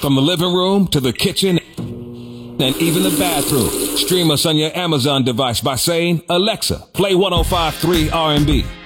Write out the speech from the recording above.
From the living room to the kitchen and even the bathroom. Stream us on your Amazon device by saying, Alexa, play 105.3 R&B.